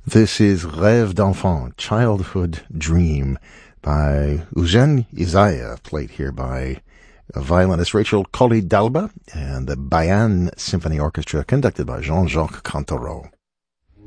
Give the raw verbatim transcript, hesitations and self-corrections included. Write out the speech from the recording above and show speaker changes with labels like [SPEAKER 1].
[SPEAKER 1] This is Rêve d'enfant, Childhood Dream, by Eugène Ysaÿe, played here by violinist Rachel Colley-Dalba and the Bayan Symphony Orchestra, conducted by Jean-Jacques Cantereau.